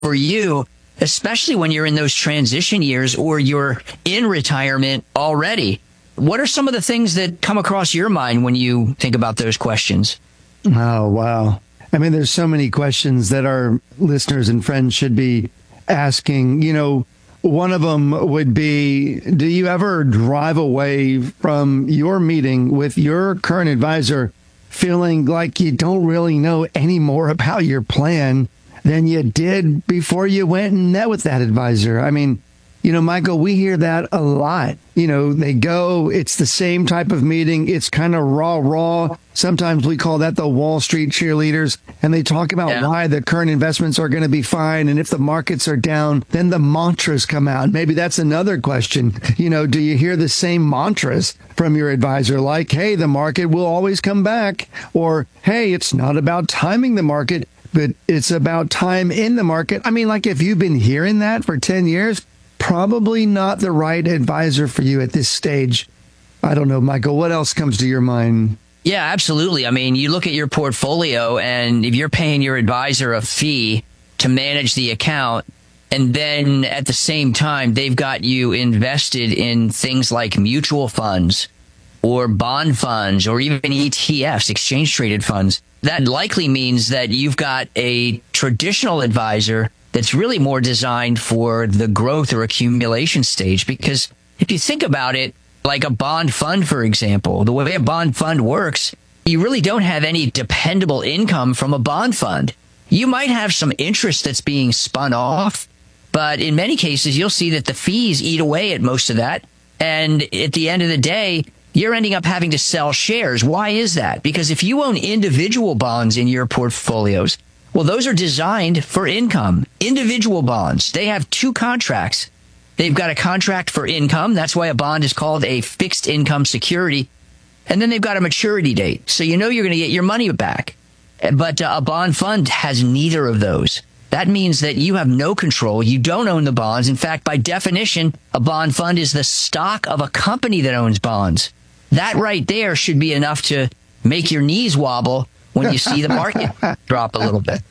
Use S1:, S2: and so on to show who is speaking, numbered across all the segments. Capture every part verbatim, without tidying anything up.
S1: for you, especially when you're in those transition years or you're in retirement already. What are some of the things that come across your mind when you think about those questions?
S2: Oh, wow. I mean, there's so many questions that our listeners and friends should be asking. You know, one of them would be, do you ever drive away from your meeting with your current advisor feeling like you don't really know any more about your plan than you did before you went and met with that advisor? I mean, you know, Michael, we hear that a lot. You know, they go, it's the same type of meeting. It's kind of raw, raw. Sometimes we call that the Wall Street cheerleaders. And they talk about yeah. why the current investments are going to be fine. And if the markets are down, then the mantras come out. Maybe that's another question. You know, do you hear the same mantras from your advisor? Like, hey, the market will always come back. Or, hey, it's not about timing the market, but it's about time in the market. I mean, like if you've been hearing that for ten years, probably not the right advisor for you at this stage. I don't know, Michael, what else comes to your mind?
S1: Yeah, absolutely. I mean, you look at your portfolio, and if you're paying your advisor a fee to manage the account, and then at the same time, they've got you invested in things like mutual funds or bond funds or even E T Fs, exchange traded funds, that likely means that you've got a traditional advisor that's really more designed for the growth or accumulation stage. Because if you think about it, like a bond fund, for example, the way a bond fund works, you really don't have any dependable income from a bond fund. You might have some interest that's being spun off, but in many cases, you'll see that the fees eat away at most of that. And at the end of the day, you're ending up having to sell shares. Why is that? Because if you own individual bonds in your portfolios, well, those are designed for income. Individual bonds, they have two contracts. They've got a contract for income. That's why a bond is called a fixed income security. And then they've got a maturity date. So you know you're going to get your money back. But uh, a bond fund has neither of those. That means that you have no control. You don't own the bonds. In fact, by definition, a bond fund is the stock of a company that owns bonds. That right there should be enough to make your knees wobble when you see the market drop a little bit.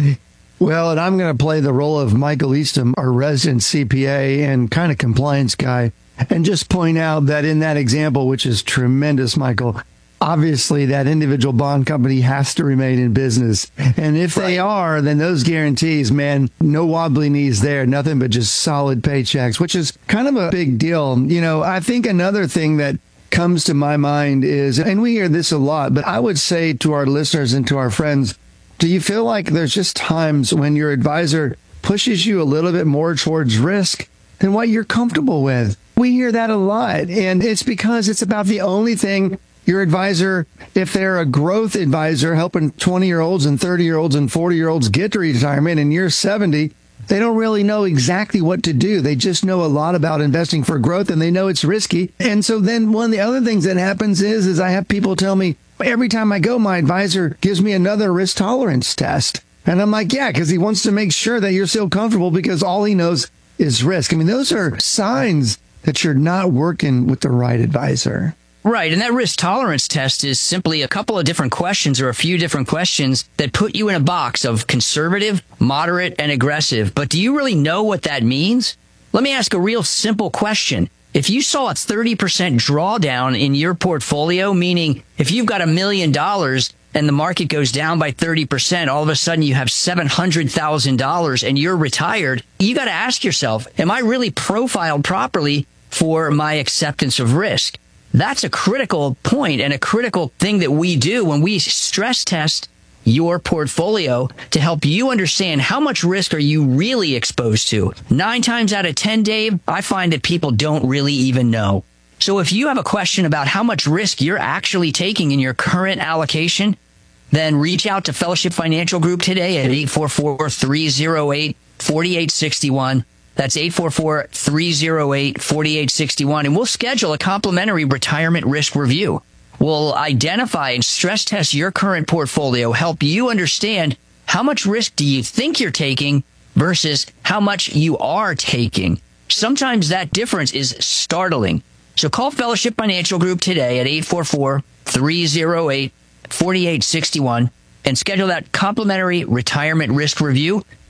S2: Well, and I'm going to play the role of Michael Eastham, our resident C P A and kind of compliance guy, and just point out that in that example, which is tremendous, Michael, obviously that individual bond company has to remain in business. And if right. they are, then those guarantees, man, no wobbly knees there, nothing but just solid paychecks, which is kind of a big deal. You know, I think another thing that comes to my mind is, and we hear this a lot, but I would say to our listeners and to our friends, do you feel like there's just times when your advisor pushes you a little bit more towards risk than what you're comfortable with? We hear that a lot, and it's because it's about the only thing your advisor, if they're a growth advisor helping twenty-year-olds and thirty-year-olds and forty-year-olds get to retirement and you're seventy, they don't really know exactly what to do. They just know a lot about investing for growth, and they know it's risky. And so then one of the other things that happens is, is I have people tell me, every time I go, my advisor gives me another risk tolerance test. And I'm like, yeah, because he wants to make sure that you're still comfortable because all he knows is risk. I mean, those are signs that you're not working with the right advisor.
S1: Right. And that risk tolerance test is simply a couple of different questions or a few different questions that put you in a box of conservative, moderate, and aggressive. But do you really know what that means? Let me ask a real simple question. If you saw a thirty percent drawdown in your portfolio, meaning if you've got a million dollars and the market goes down by thirty percent, all of a sudden you have seven hundred thousand dollars and you're retired, you got to ask yourself, am I really profiled properly for my acceptance of risk? That's a critical point and a critical thing that we do when we stress test your portfolio to help you understand how much risk are you really exposed to. Nine times out of ten, Dave, I find that people don't really even know. So if you have a question about how much risk you're actually taking in your current allocation, then reach out to Fellowship Financial Group today at eight four four, three oh eight, four eight six one. That's eight four four, three oh eight, four eight six one. And we'll schedule a complimentary retirement risk review. We'll identify and stress test your current portfolio, help you understand how much risk do you think you're taking versus how much you are taking. Sometimes that difference is startling. So call Fellowship Financial Group today at eight four four, three oh eight, four eight six one and schedule that complimentary retirement risk review.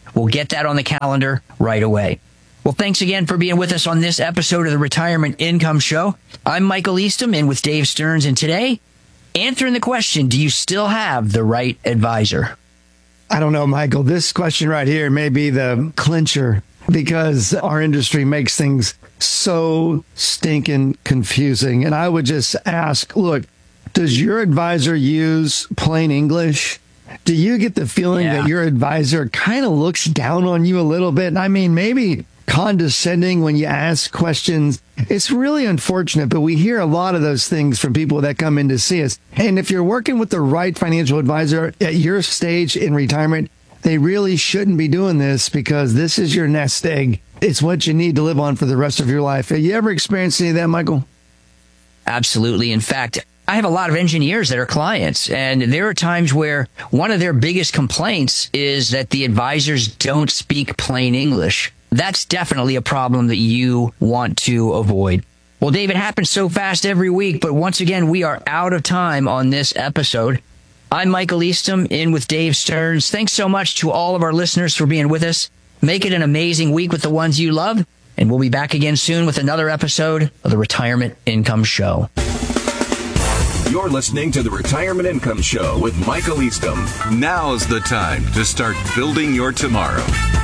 S1: We'll get that on the calendar right away. Well, thanks again for being with us on this episode of the Retirement Income Show. I'm Michael Eastham, in with Dave Stearns, and today, answering the question, do you still have the right advisor?
S2: I don't know, Michael. This question right here may be the clincher because our industry makes things so stinking confusing. And I would just ask, look, does your advisor use plain English? Do you get the feeling yeah. that your advisor kind of looks down on you a little bit? I mean, maybe condescending when you ask questions. It's really unfortunate, but we hear a lot of those things from people that come in to see us. And if you're working with the right financial advisor at your stage in retirement, they really shouldn't be doing this because this is your nest egg. It's what you need to live on for the rest of your life. Have you ever experienced any of that, Michael?
S1: Absolutely. In fact, I have a lot of engineers that are clients, and there are times where one of their biggest complaints is that the advisors don't speak plain English. That's definitely a problem that you want to avoid. Well, Dave, it happens so fast every week, but once again, we are out of time on this episode. I'm Michael Eastham, in with Dave Stearns. Thanks so much to all of our listeners for being with us. Make it an amazing week with the ones you love, and we'll be back again soon with another episode of the Retirement Income Show.
S3: You're listening to the Retirement Income Show with Michael Eastham. Now's the time to start building your tomorrow.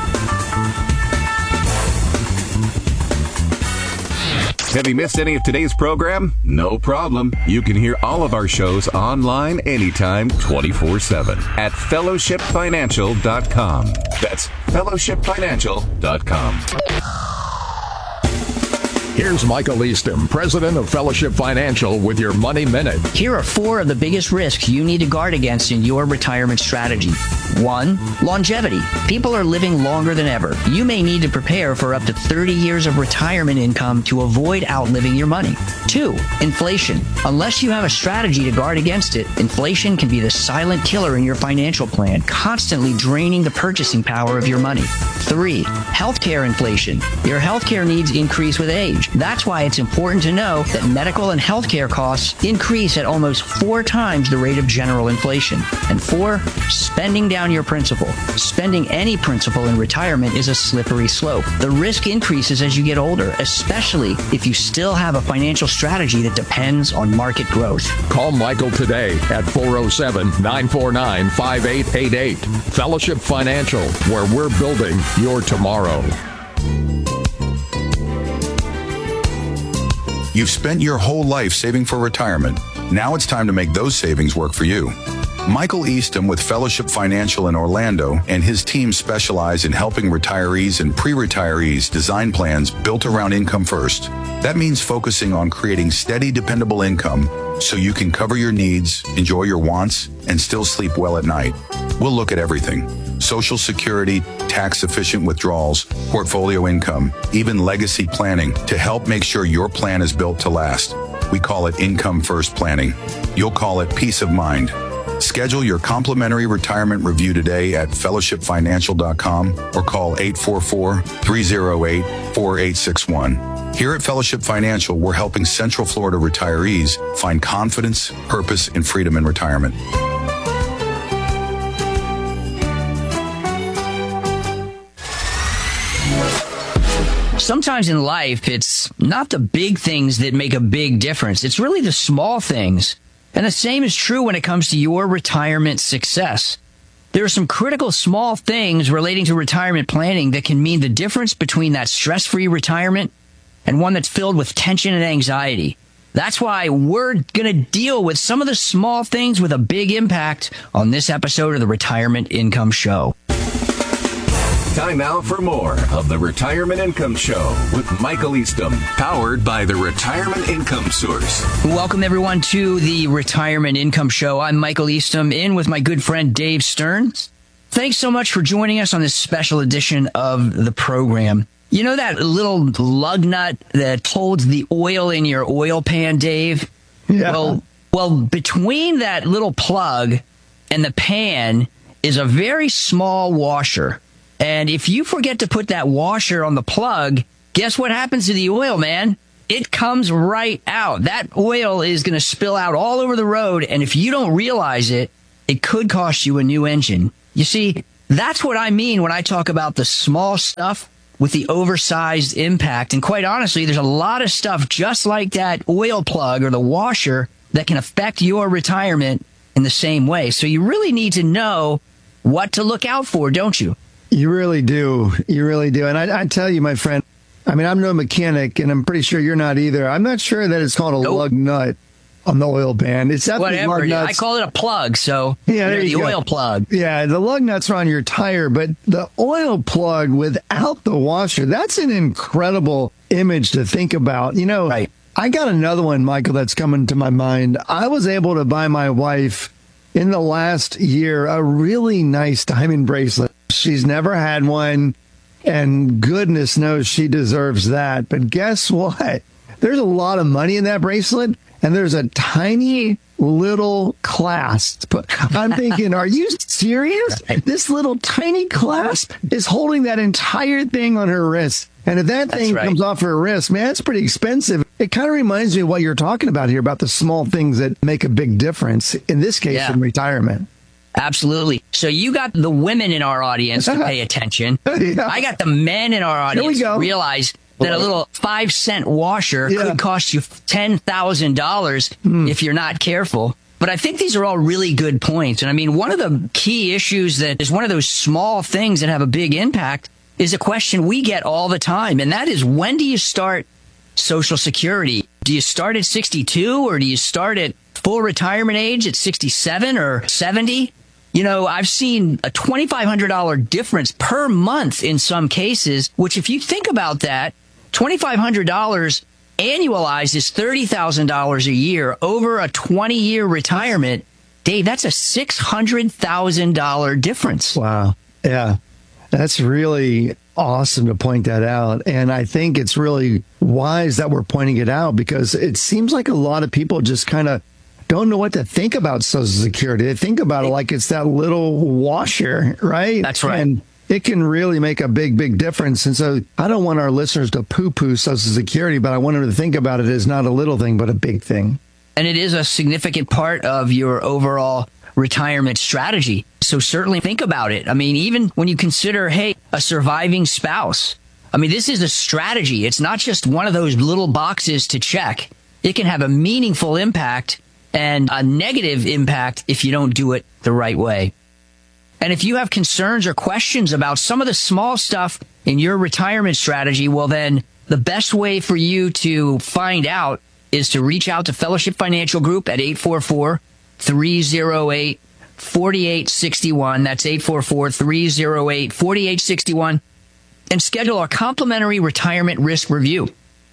S3: Have you missed any of today's program? No problem. You can hear all of our shows online anytime, twenty-four seven at fellowship financial dot com. That's fellowship financial dot com.
S4: Here's Michael Eastham, president of Fellowship Financial, with your Money Minute.
S1: Here are four of the biggest risks you need to guard against in your retirement strategy. One, longevity. People are living longer than ever. You may need to prepare for up to thirty years of retirement income to avoid outliving your money. Two, inflation. Unless you have a strategy to guard against it, inflation can be the silent killer in your financial plan, constantly draining the purchasing power of your money. Three, healthcare inflation. Your healthcare needs increase with age. That's why it's important to know that medical and healthcare costs increase at almost four times the rate of general inflation. And four, spending down your principal. Spending any principal in retirement is a slippery slope. The risk increases as you get older, especially if you still have a financial strategy that depends on market growth.
S4: Call Michael today at four oh seven, nine four nine, five eight eight eight. Fellowship Financial, where we're building your tomorrow.
S5: You've spent your whole life saving for retirement. Now it's time to make those savings work for you. Michael Eastham with Fellowship Financial in Orlando and his team specialize in helping retirees and pre-retirees design plans built around income first. That means focusing on creating steady, dependable income so you can cover your needs, enjoy your wants, and still sleep well at night. We'll look at everything: Social Security, tax-efficient withdrawals, portfolio income, even legacy planning to help make sure your plan is built to last. We call it income first planning. You'll call it peace of mind. Schedule your complimentary retirement review today at fellowship financial dot com or call eight four four, three oh eight, four eight six one. Here at Fellowship Financial, we're helping Central Florida retirees find confidence, purpose, and freedom in retirement.
S1: Sometimes in life, it's not the big things that make a big difference. It's really the small things. And the same is true when it comes to your retirement success. There are some critical small things relating to retirement planning that can mean the difference between that stress-free retirement and one that's filled with tension and anxiety. That's why we're going to deal with some of the small things with a big impact on this episode of the Retirement Income Show.
S3: Time now for more of the Retirement Income Show with Michael Eastham, powered by the Retirement Income Source.
S1: Welcome, everyone, to the Retirement Income Show. I'm Michael Eastham, in with my good friend Dave Stearns. Thanks so much for joining us on this special edition of the program. You know that little lug nut that holds the oil in your oil pan, Dave?
S2: Yeah.
S1: Well, well, between that little plug and the pan is a very small washer. And if you forget to put that washer on the plug, guess what happens to the oil, man? It comes right out. That oil is going to spill out all over the road. And if you don't realize it, it could cost you a new engine. You see, That's what I mean when I talk about the small stuff with the oversized impact. And quite honestly, there's a lot of stuff just like that oil plug or the washer that can affect your retirement in the same way. So you really need to know what to look out for, don't you?
S2: You really do. You really do. And I, I tell you, my friend, I mean, I'm no mechanic, and I'm pretty sure you're not either. I'm not sure that it's called a nope. lug nut on the oil band. It's definitely
S1: whatever.
S2: lug nuts.
S1: I call it a plug. So
S2: yeah, there
S1: the
S2: you
S1: oil
S2: go.
S1: plug.
S2: Yeah, the lug nuts are on your tire, but the oil plug without the washer, that's an incredible image to think about. You know,
S1: right.
S2: I got another one, Michael, that's coming to my mind. I was able to buy my wife in the last year a really nice diamond bracelet. She's never had one, and goodness knows she deserves that. But guess what? There's a lot of money in that bracelet, and there's a tiny little clasp. I'm thinking, are you serious? Right. This little tiny clasp is holding that entire thing on her wrist. And if that thing right. comes off her wrist, man, it's pretty expensive. It kind of reminds me of what you're talking about here, about the small things that make a big difference, in this case, yeah. in retirement.
S1: Absolutely. So you got the women in our audience to pay attention. yeah. I got the men in our audience to realize that a little five cent washer yeah. could cost you ten thousand dollars mm. if you're not careful. But I think these are all really good points. And I mean, one of the key issues that is one of those small things that have a big impact is a question we get all the time. And that is, when do you start Social Security? Do you start at sixty-two, or do you start at full retirement age at sixty-seven or seventy? You know, I've seen a twenty-five hundred dollars difference per month in some cases, which if you think about that, twenty-five hundred dollars annualized is thirty thousand dollars a year over a twenty-year retirement. Dave, that's a six hundred thousand dollars difference.
S2: Wow. Yeah. That's really awesome to point that out. And I think it's really wise that we're pointing it out, because it seems like a lot of people just kind of don't know what to think about Social Security. They think about it like it's that little washer, right?
S1: That's right.
S2: And it can really make a big, big difference. And so I don't want our listeners to poo-poo Social Security, but I want them to think about it as not a little thing, but a big thing.
S1: And it is a significant part of your overall retirement strategy. So certainly think about it. I mean, even when you consider, hey, a surviving spouse. I mean, this is a strategy. It's not just one of those little boxes to check. It can have a meaningful impact and a negative impact if you don't do it the right way. And if you have concerns or questions about some of the small stuff in your retirement strategy, well, then the best way for you to find out is to reach out to Fellowship Financial Group at eight four four, three oh eight, four eight six one. That's eight four four, three oh eight, four eight six one. And schedule a complimentary retirement risk review.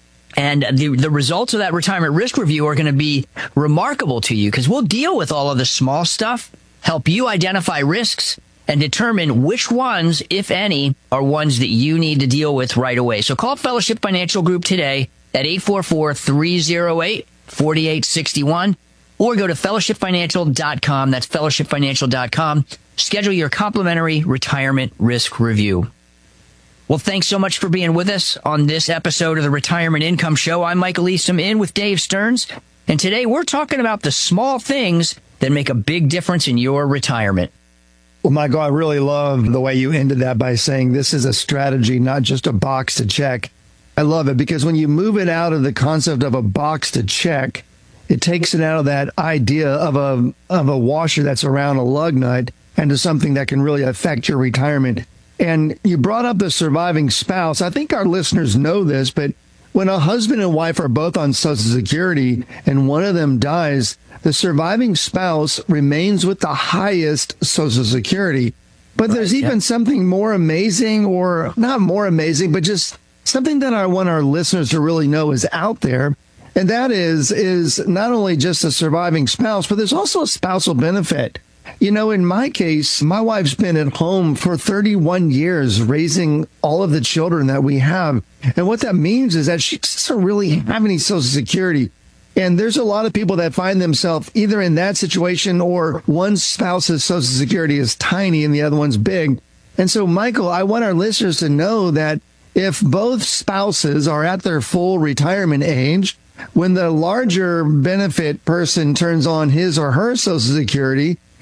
S1: And the, the results of that retirement risk review are going to be remarkable to you, because we'll deal with all of the small stuff, help you identify risks, and determine which ones, if any, are ones that you need to deal with right away. So call Fellowship Financial Group today at eight four four, three oh eight, four eight six one, or go to fellowship financial dot com. That's fellowship financial dot com. Schedule your complimentary retirement risk review. Well, thanks so much for being with us on this episode of the Retirement Income Show. I'm Michael Eastham, in with Dave Stearns, and today we're talking about the small things that make a big difference in your retirement.
S2: Well, Michael, I really love the way you ended that by saying this is a strategy, not just a box to check. I love it, because when you move it out of the concept of a box to check, it takes it out of that idea of a of a washer that's around a lug nut and to something that can really affect your retirement. And you brought up the surviving spouse. I think our listeners know this, but when a husband and wife are both on Social Security and one of them dies, the surviving spouse remains with the highest Social Security. But right, there's even yeah. something more amazing, or not more amazing, but just something that I want our listeners to really know is out there. And that is, is not only just a surviving spouse, but there's also a spousal benefit. You know, in my case, my wife's been at home for thirty-one years raising all of the children that we have. And what that means is that she doesn't really have any Social Security. And there's a lot of people that find themselves either in that situation, or one spouse's Social Security is tiny and the other one's big. And so, Michael, I want our listeners to know that if both spouses are at their full retirement age, when the larger benefit person turns on his or her Social Security,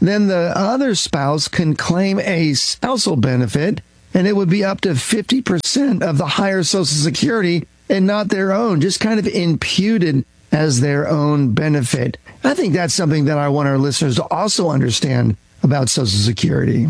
S2: then the other spouse can claim a spousal benefit, and it would be up to fifty percent of the higher Social Security and not their own, just kind of imputed as their own benefit. I think that's something that I want our listeners to also understand about Social Security.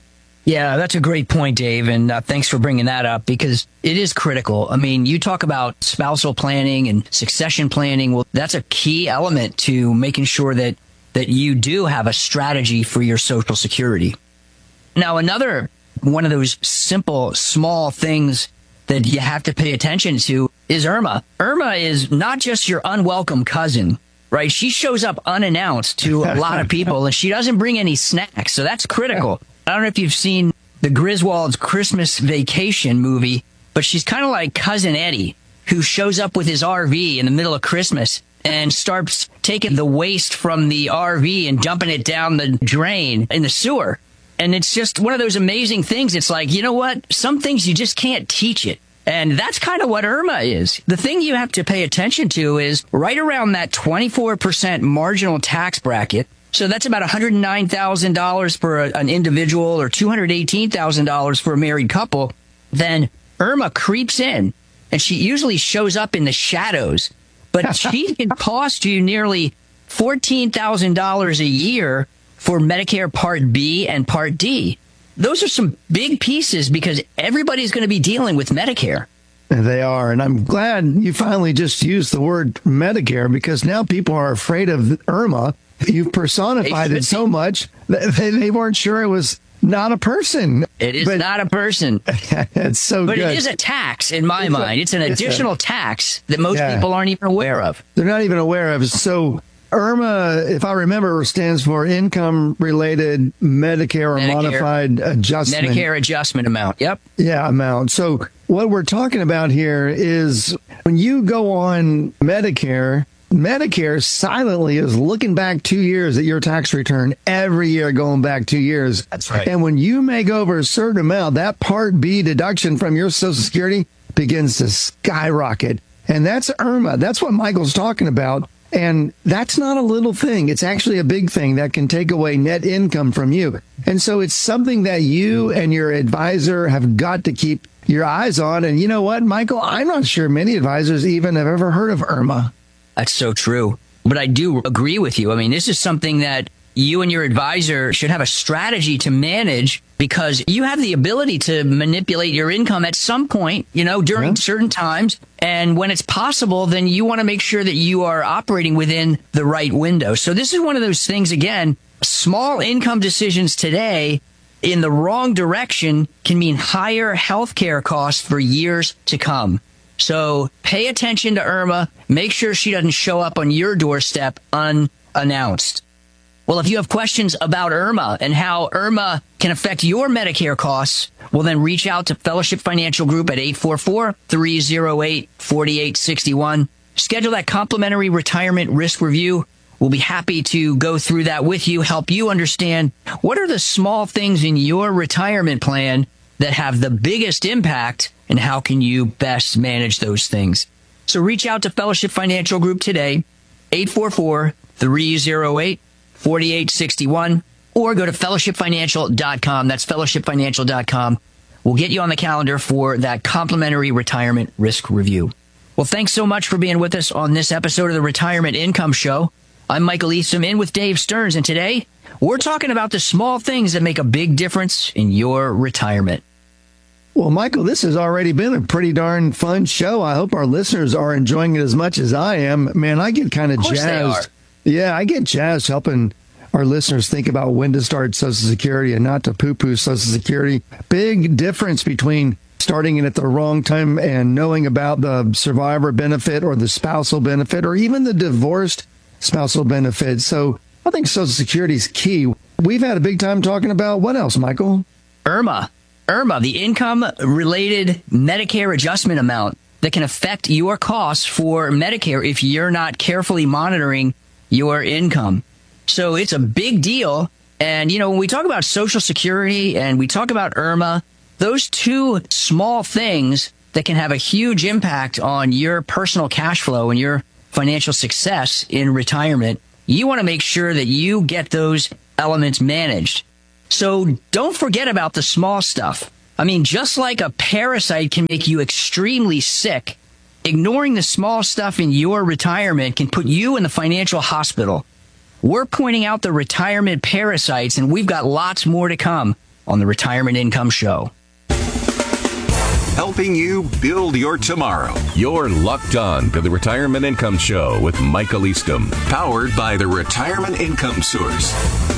S1: Yeah, that's a great point, Dave, and uh, thanks for bringing that up because it is critical. I mean, you talk about spousal planning and succession planning. Well, that's a key element to making sure that, that you do have a strategy for your Social Security. Now, another one of those simple, small things that you have to pay attention to is Irma. Irma is not just your unwelcome cousin, right? She shows up unannounced to a lot of people, and she doesn't bring any snacks, so that's critical. I don't know if you've seen the Griswold's Christmas Vacation movie, but she's kind of like Cousin Eddie, who shows up with his R V in the middle of Christmas and starts taking the waste from the R V and dumping it down the drain in the sewer. And it's just one of those amazing things. It's like, you know what? Some things you just can't teach it. And that's kind of what Irma is. The thing you have to pay attention to is right around that twenty-four percent marginal tax bracket. So that's about one hundred nine thousand dollars for a, an individual or two hundred eighteen thousand dollars for a married couple. Then Irma creeps in, and she usually shows up in the shadows. But she can cost you nearly fourteen thousand dollars a year for Medicare Part B and Part D. Those are some big pieces because everybody's going to be dealing with Medicare.
S2: They are. And I'm glad you finally just used the word Medicare because now people are afraid of Irma. You've personified it so much that they, they weren't sure it was not a person.
S1: It is but, not a person.
S2: It's so
S1: but
S2: good.
S1: But it is a tax in my
S2: it's
S1: mind.
S2: A,
S1: it's an
S2: it's
S1: additional
S2: a,
S1: tax that most
S2: yeah.
S1: people aren't even aware of.
S2: They're not even aware of. So Irma, if I remember, stands for Income-Related Medicare or Medicare, Modified Adjustment.
S1: Medicare Adjustment Amount. Yep.
S2: Yeah, amount. So what we're talking about here is when you go on Medicare, Medicare silently is looking back two years at your tax return every year, going back two years.
S1: That's right.
S2: And when you make over a certain amount, that Part B deduction from your Social Security begins to skyrocket. And that's Irma. That's what Michael's talking about. And that's not a little thing. It's actually a big thing that can take away net income from you. And so it's something that you and your advisor have got to keep your eyes on. And you know what, Michael? I'm not sure many advisors even have ever heard of Irma.
S1: That's so true. But I do agree with you. I mean, this is something that you and your advisor should have a strategy to manage because you have the ability to manipulate your income at some point, you know, during yeah. certain times. And when it's possible, then you want to make sure that you are operating within the right window. So this is one of those things, again, small income decisions today in the wrong direction can mean higher healthcare costs for years to come. So pay attention to Irma. Make sure she doesn't show up on your doorstep unannounced. Well, if you have questions about Irma and how Irma can affect your Medicare costs, well, then reach out to Fellowship Financial Group at eight four four, three oh eight, four eight six one. Schedule that complimentary retirement risk review. We'll be happy to go through that with you, help you understand what are the small things in your retirement plan that have the biggest impact and how can you best manage those things. So reach out to Fellowship Financial Group today, eight four four, three oh eight, four eight six one, or go to fellowship financial dot com. That's fellowship financial dot com. We'll get you on the calendar for that complimentary retirement risk review. Well, thanks so much for being with us on this episode of the Retirement Income Show. I'm Michael Eastham in with Dave Stearns, and today we're talking about the small things that make a big difference in your retirement.
S2: Well, Michael, this has already been a pretty darn fun show. I hope our listeners are enjoying it as much as I am. Man, I get kind of,
S1: of course
S2: jazzed.
S1: They are.
S2: Yeah, I get jazzed helping our listeners think about when to start Social Security and not to poo-poo Social Security. Big difference between starting it at the wrong time and knowing about the survivor benefit or the spousal benefit or even the divorced spousal benefit. So I think Social Security is key. We've had a big time talking about what else, Michael?
S1: Irma. Irma, the income-related Medicare adjustment amount that can affect your costs for Medicare if you're not carefully monitoring your income. So it's a big deal. And, you know, when we talk about Social Security and we talk about Irma, those two small things that can have a huge impact on your personal cash flow and your financial success in retirement, you want to make sure that you get those elements managed. So don't forget about the small stuff. I mean, just like a parasite can make you extremely sick, ignoring the small stuff in your retirement can put you in the financial hospital. We're pointing out the retirement parasites, and we've got lots more to come on the Retirement Income Show.
S3: Helping you build your tomorrow. You're locked on to the Retirement Income Show with Michael Eastham, powered by the Retirement Income Source.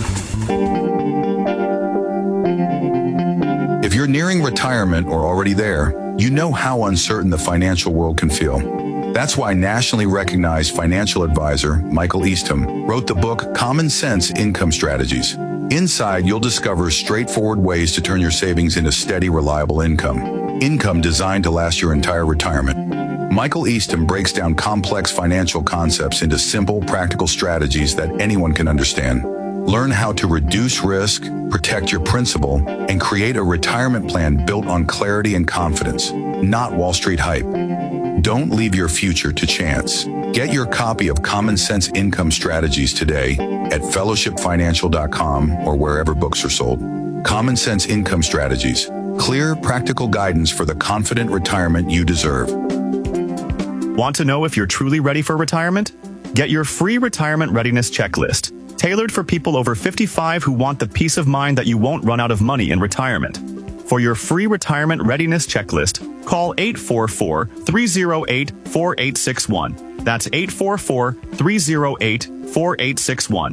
S5: If you're nearing retirement or already there, you know how uncertain the financial world can feel. That's why nationally recognized financial advisor Michael Eastham wrote the book Common Sense Income Strategies. Inside, you'll discover straightforward ways to turn your savings into steady, reliable income. Income designed to last your entire retirement. Michael Eastham breaks down complex financial concepts into simple, practical strategies that anyone can understand. Learn how to reduce risk, protect your principal, and create a retirement plan built on clarity and confidence, not Wall Street hype. Don't leave your future to chance. Get your copy of Common Sense Income Strategies today at fellowship financial dot com or wherever books are sold. Common Sense Income Strategies. Clear, practical guidance for the confident retirement you deserve.
S6: Want to know if you're truly ready for retirement? Get your free retirement readiness checklist, tailored for people over fifty-five who want the peace of mind that you won't run out of money in retirement. For your free retirement readiness checklist, call eight four four, three oh eight, four eight six one. That's eight four four, three oh eight, four eight six one.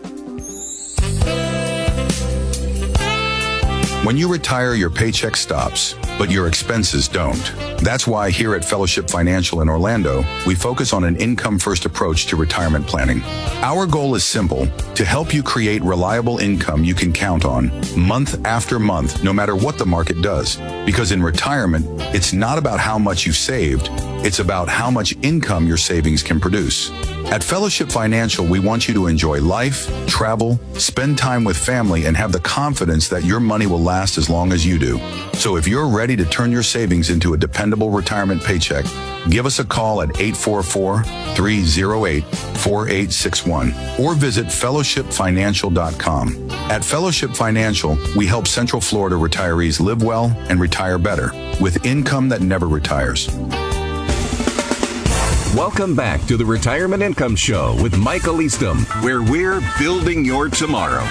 S5: When you retire, your paycheck stops, but your expenses don't. That's why here at Fellowship Financial in Orlando, we focus on an income-first approach to retirement planning. Our goal is simple: to help you create reliable income you can count on month after month, no matter what the market does. Because in retirement, it's not about how much you've saved, it's about how much income your savings can produce. At Fellowship Financial, we want you to enjoy life, travel, spend time with family, and have the confidence that your money will last as long as you do. So if you're ready to turn your savings into a dependable retirement paycheck, give us a call at eight four four, three oh eight, four eight six one or visit fellowship financial dot com. At Fellowship Financial, we help Central Florida retirees live well and retire better with income that never retires.
S3: Welcome back to the Retirement Income Show with Michael Eastham, where we're building your tomorrow.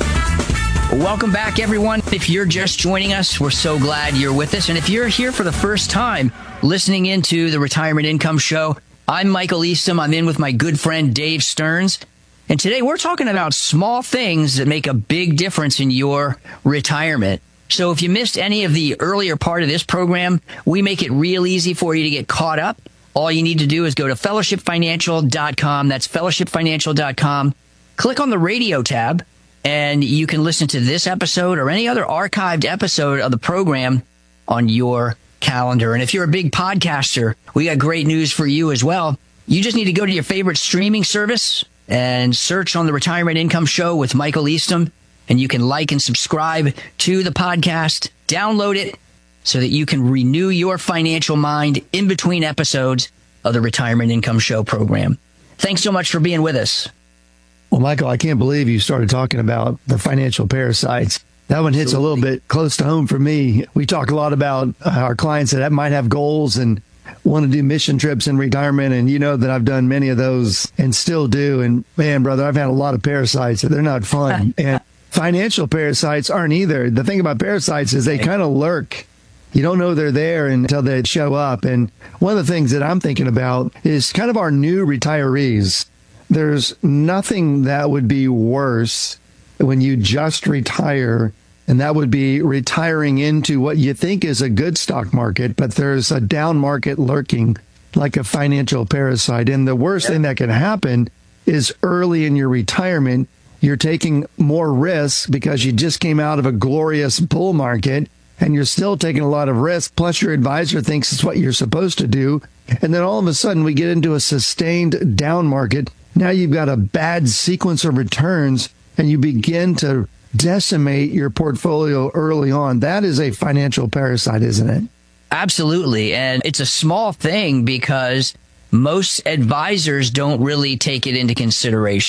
S1: Welcome back, everyone. If you're just joining us, we're so glad you're with us. And if you're here for the first time listening into the Retirement Income Show, I'm Michael Eastham. I'm in with my good friend Dave Stearns. And today we're talking about small things that make a big difference in your retirement. So if you missed any of the earlier part of this program, we make it real easy for you to get caught up. All you need to do is go to fellowship financial dot com. That's fellowship financial dot com. Click on the radio tab, and you can listen to this episode or any other archived episode of the program on your calendar. And if you're a big podcaster, we got great news for you as well. You just need to go to your favorite streaming service and search on the Retirement Income Show with Michael Eastham, and you can like and subscribe to the podcast, download it, so that you can renew your financial mind in between episodes of the Retirement Income Show program. Thanks so much for being with us.
S2: Well, Michael, I can't believe you started talking about the financial parasites. That one hits Absolutely. a little bit close to home for me. We talk a lot about our clients that might have goals and want to do mission trips in retirement. And you know that I've done many of those and still do. And man, brother, I've had a lot of parasites. They're not fun. And financial parasites aren't either. The thing about parasites is they kind of lurk. You don't know they're there until they show up. And one of the things that I'm thinking about is kind of our new retirees. There's nothing that would be worse when you just retire, and that would be retiring into what you think is a good stock market, but there's a down market lurking like a financial parasite. And the worst yeah. thing that can happen is early in your retirement, you're taking more risks because you just came out of a glorious bull market, and you're still taking a lot of risk. Plus, your advisor thinks it's what you're supposed to do. And then all of a sudden, we get into a sustained down market. Now you've got a bad sequence of returns, and you begin to decimate your portfolio early on. That is a financial parasite, isn't it?
S1: Absolutely. And it's a small thing because most advisors don't really take it into consideration.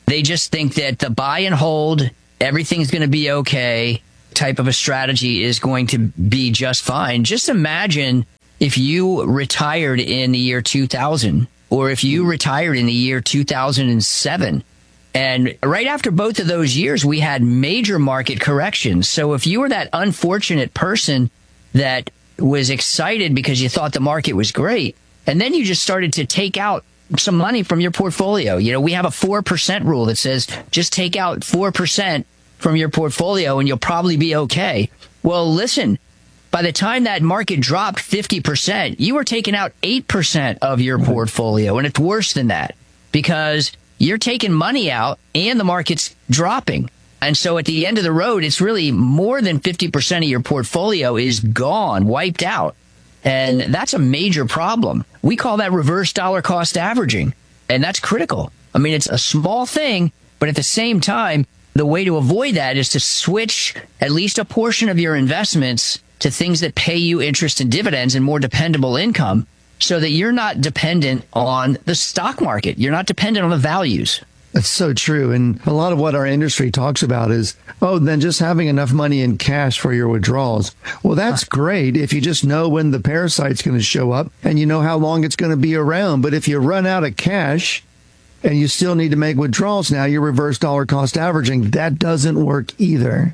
S1: They just think that the buy and hold, everything's going to be okay type of a strategy is going to be just fine. Just imagine if you retired in the year two thousand, or if you retired in the year two thousand seven. And right after both of those years, we had major market corrections. So if you were that unfortunate person that was excited because you thought the market was great, and then you just started to take out some money from your portfolio. You know, we have a four percent rule that says just take out four percent from your portfolio and you'll probably be okay. Well, listen, by the time that market dropped fifty percent, you were taking out eight percent of your portfolio. And it's worse than that because you're taking money out and the market's dropping. And so at the end of the road, it's really more than fifty percent of your portfolio is gone, wiped out. And that's a major problem. We call that reverse dollar cost averaging. And that's critical. I mean, it's a small thing, but at the same time, the way to avoid that is to switch at least a portion of your investments to things that pay you interest and dividends and more dependable income so that you're not dependent on the stock market. You're not dependent on the values.
S2: That's so true. And a lot of what our industry talks about is, oh, then just having enough money in cash for your withdrawals. Well, that's great if you just know when the parasite's going to show up and you know how long it's going to be around. But if you run out of cash and you still need to make withdrawals now, you're reverse dollar cost averaging. That doesn't work either.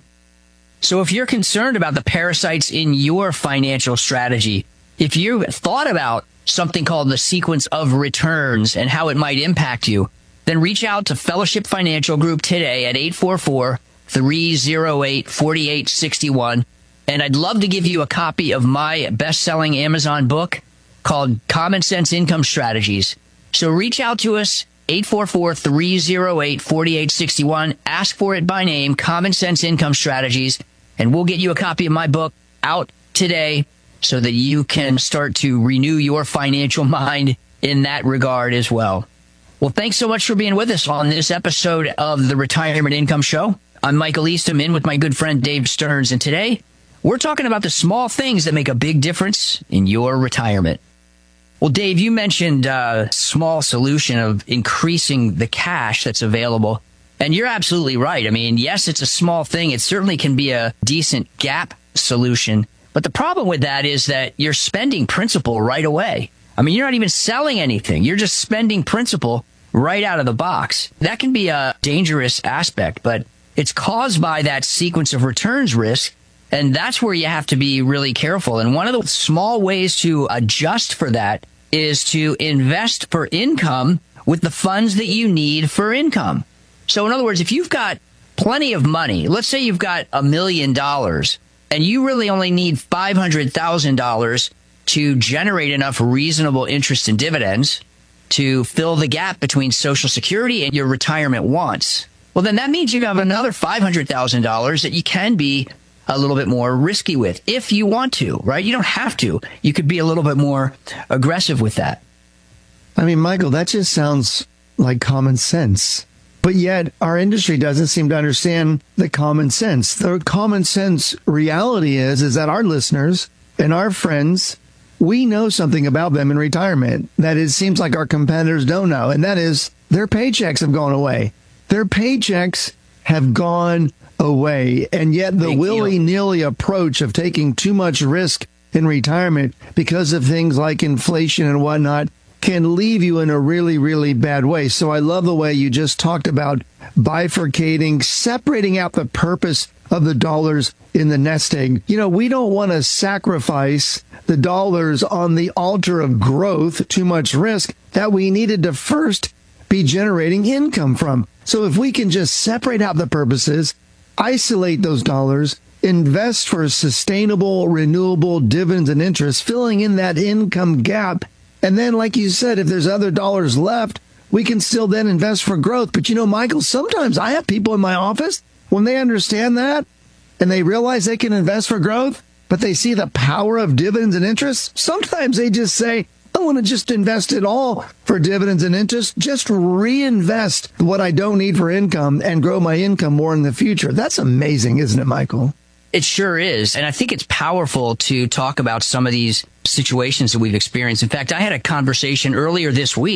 S1: So if you're concerned about the parasites in your financial strategy, if you thought about something called the sequence of returns and how it might impact you, then reach out to Fellowship Financial Group today at eight four four, three oh eight, four eight six one. And I'd love to give you a copy of my best-selling Amazon book called Common Sense Income Strategies. So reach out to us, eight four four, three oh eight, four eight six one. Ask for it by name, Common Sense Income Strategies, and we'll get you a copy of my book out today so that you can start to renew your financial mind in that regard as well. Well, thanks so much for being with us on this episode of the Retirement Income Show. I'm Michael Eastham, in with my good friend Dave Stearns, and today we're talking about the small things that make a big difference in your retirement. Well, Dave, you mentioned a small solution of increasing the cash that's available, and you're absolutely right. I mean, yes, it's a small thing. It certainly can be a decent gap solution, but the problem with that is that you're spending principal right away. I mean, you're not even selling anything. You're just spending principal right out of the box. That can be a dangerous aspect, but it's caused by that sequence of returns risk, and that's where you have to be really careful. And one of the small ways to adjust for that is to invest for income with the funds that you need for income. So in other words, if you've got plenty of money, let's say you've got a million dollars, and you really only need five hundred thousand dollars to generate enough reasonable interest and dividends to fill the gap between Social Security and your retirement wants. Well, then that means you have another five hundred thousand dollars that you can be a little bit more risky with if you want to, right? You don't have to. You could be a little bit more aggressive with that.
S2: I mean, Michael, that just sounds like common sense. But yet our industry doesn't seem to understand the common sense. The common sense reality is, is that our listeners and our friends, we know something about them in retirement that it seems like our competitors don't know. And that is their paychecks have gone away. Their paychecks have gone away. And yet the willy-nilly approach of taking too much risk in retirement because of things like inflation and whatnot can leave you in a really, really bad way. So I love the way you just talked about bifurcating, separating out the purpose of the dollars in the nest egg. You know, we don't want to sacrifice the dollars on the altar of growth, too much risk, that we needed to first be generating income from. So if we can just separate out the purposes, isolate those dollars, invest for sustainable, renewable dividends and interest, filling in that income gap. And then, like you said, if there's other dollars left, we can still then invest for growth. But you know, Michael, sometimes I have people in my office, when they understand that and they realize they can invest for growth, but they see the power of dividends and interest, sometimes they just say, I want to just invest it all for dividends and interest, just reinvest what I don't need for income and grow my income more in the future. That's amazing, isn't it, Michael?
S1: It sure is. And I think it's powerful to talk about some of these situations that we've experienced. In fact, I had a conversation earlier this week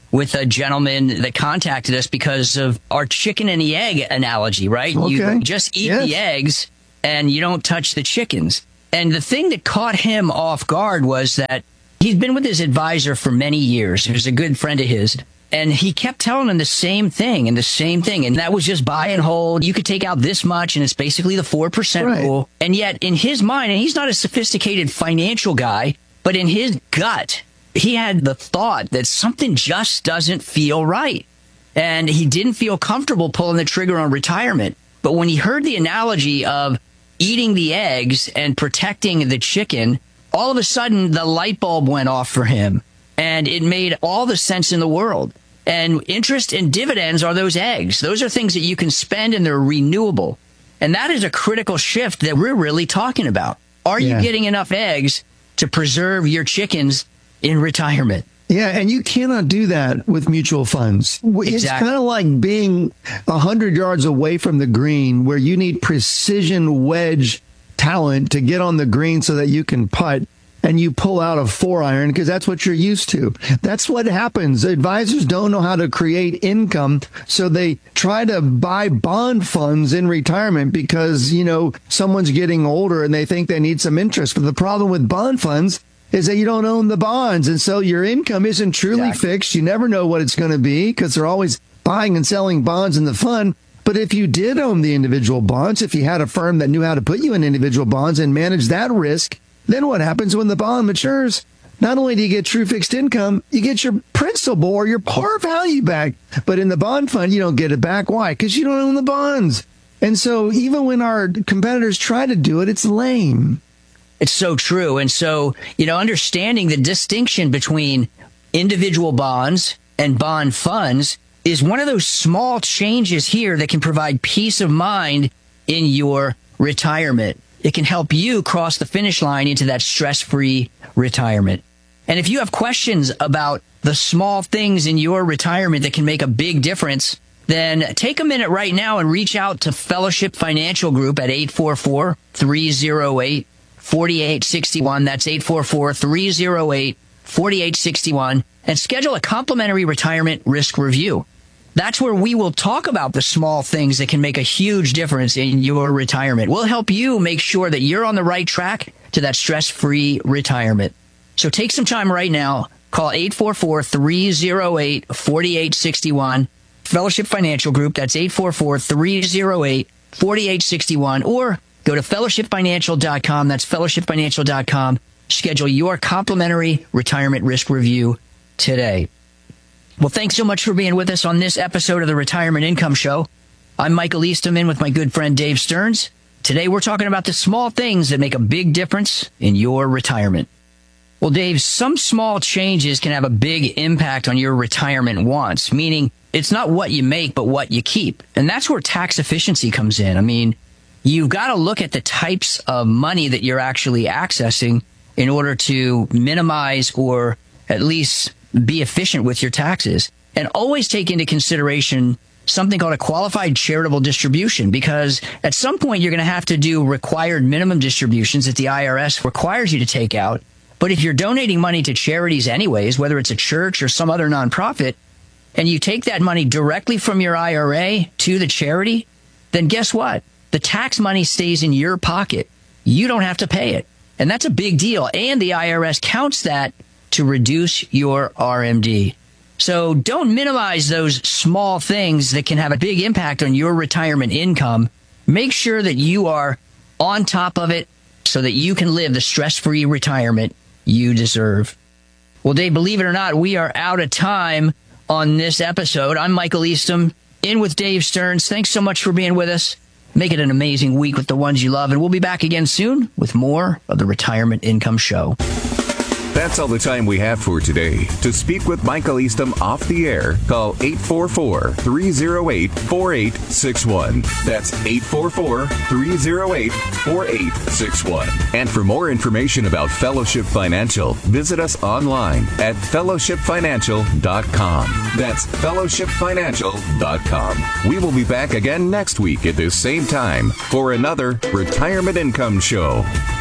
S1: with a gentleman that contacted us because of our chicken and the egg analogy, right?
S2: Okay.
S1: You just eat
S2: Yes.
S1: the eggs and you don't touch the chickens. And the thing that caught him off guard was that he's been with his advisor for many years. He was a good friend of his. And he kept telling him the same thing and the same thing. And that was just buy and hold. You could take out this much, and it's basically the four percent
S2: Right.
S1: rule. And yet, in his mind, and he's not a sophisticated financial guy, but in his gut, he had the thought that something just doesn't feel right. And he didn't feel comfortable pulling the trigger on retirement. But when he heard the analogy of eating the eggs and protecting the chicken, all of a sudden the light bulb went off for him. And it made all the sense in the world. And interest and dividends are those eggs. Those are things that you can spend and they're renewable. And that is a critical shift that we're really talking about. Are
S2: Yeah.
S1: you getting enough eggs to preserve your chickens in retirement?
S2: Yeah, and you cannot do that with mutual funds. It's
S1: Exactly.
S2: kind of like being one hundred yards away from the green where you need precision wedge talent to get on the green so that you can putt, and you pull out a four iron because that's what you're used to. That's what happens. Advisors don't know how to create income, so they try to buy bond funds in retirement because, you know, someone's getting older and they think they need some interest. But the problem with bond funds is that you don't own the bonds, and so your income isn't truly
S1: Exactly.
S2: fixed. You never know what it's going to be because they're always buying and selling bonds in the fund. But if you did own the individual bonds, if you had a firm that knew how to put you in individual bonds and manage that risk, then what happens when the bond matures? Not only do you get true fixed income, you get your principal or your par value back. But in the bond fund, you don't get it back. Why? Because you don't own the bonds. And so even when our competitors try to do it, it's lame.
S1: It's so true. And so, you know, understanding the distinction between individual bonds and bond funds is one of those small changes here that can provide peace of mind in your retirement. It can help you cross the finish line into that stress-free retirement. And if you have questions about the small things in your retirement that can make a big difference, then take a minute right now and reach out to Fellowship Financial Group at eight four four, three oh eight, four eight six one. That's eight four four, three oh eight, four eight six one. And schedule a complimentary retirement risk review. That's where we will talk about the small things that can make a huge difference in your retirement. We'll help you make sure that you're on the right track to that stress-free retirement. So take some time right now. Call eight four four, three oh eight, four eight six one. Fellowship Financial Group. That's eight four four, three oh eight, four eight six one. Or go to fellowship financial dot com. That's fellowship financial dot com. Schedule your complimentary retirement risk review today. Well, thanks so much for being with us on this episode of the Retirement Income Show. I'm Michael Easterman with my good friend Dave Stearns. Today, we're talking about the small things that make a big difference in your retirement. Well, Dave, some small changes can have a big impact on your retirement wants, meaning it's not what you make, but what you keep. And that's where tax efficiency comes in. I mean, you've got to look at the types of money that you're actually accessing in order to minimize or at least be efficient with your taxes, and always take into consideration something called a qualified charitable distribution, because at some point you're going to have to do required minimum distributions that the I R S requires you to take out. But if you're donating money to charities anyways, whether it's a church or some other nonprofit, and you take that money directly from your I R A to the charity, then guess what? The tax money stays in your pocket. You don't have to pay it. And that's a big deal. And the I R S counts that to reduce your R M D. So don't minimize those small things that can have a big impact on your retirement income. Make sure that you are on top of it so that you can live the stress-free retirement you deserve. Well, Dave, believe it or not, we are out of time on this episode. I'm Michael Eastham, in with Dave Stearns. Thanks so much for being with us. Make it an amazing week with the ones you love, and we'll be back again soon with more of the Retirement Income Show.
S3: That's all the time we have for today. To speak with Michael Eastham off the air, call eight four four, three oh eight, four eight six one. That's eight four four, three oh eight, four eight six one. And for more information about Fellowship Financial, visit us online at fellowship financial dot com. That's fellowship financial dot com. We will be back again next week at this same time for another Retirement Income Show.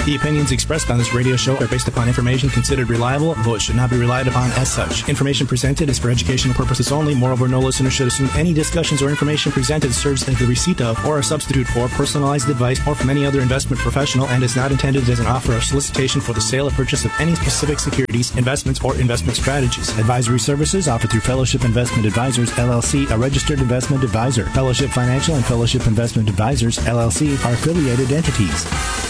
S7: The opinions expressed on this radio show are based upon information considered reliable, though it should not be relied upon as such. Information presented is for educational purposes only. Moreover, no listener should assume any discussions or information presented serves as the receipt of or a substitute for personalized advice or from any other investment professional and is not intended as an offer or solicitation for the sale or purchase of any specific securities, investments, or investment strategies. Advisory services offered through Fellowship Investment Advisors, L L C, a registered investment advisor. Fellowship Financial and Fellowship Investment Advisors, L L C, are affiliated entities.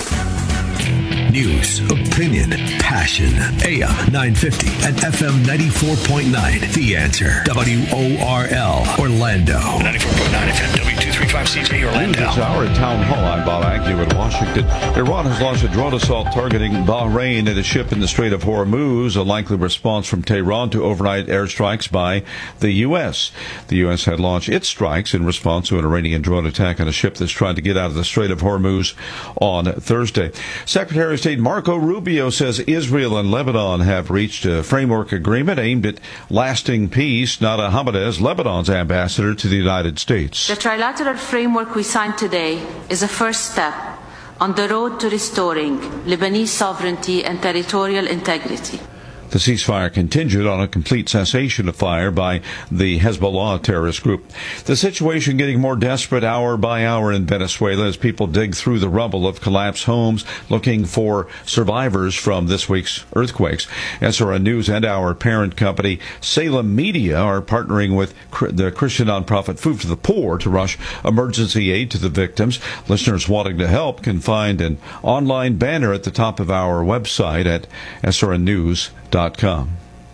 S8: News, opinion, passion. A M nine fifty and F M ninety-four point nine. The Answer. W O R L, Orlando. ninety-four point nine F M, W two thirty-five C J, Orlando.
S9: News this hour at Town Hall. I'm Bob Agnew in Washington. Iran has launched a drone assault targeting Bahrain and a ship in the Strait of Hormuz, a likely response from Tehran to overnight airstrikes by the U S. The U S had launched its strikes in response to an Iranian drone attack on a ship that's trying to get out of the Strait of Hormuz on Thursday. Secretary of State Marco Rubio says Israel and Lebanon have reached a framework agreement aimed at lasting peace. Nada Hamadeh, Lebanon's ambassador to the United States.
S10: The trilateral framework we signed today is a first step on the road to restoring Lebanese sovereignty and territorial integrity.
S9: The ceasefire contingent on a complete cessation of fire by the Hezbollah terrorist group. The situation getting more desperate hour by hour in Venezuela as people dig through the rubble of collapsed homes looking for survivors from this week's earthquakes. S R N News and our parent company, Salem Media, are partnering with the Christian nonprofit Food for the Poor to rush emergency aid to the victims. Listeners wanting to help can find an online banner at the top of our website at S R N news dot com.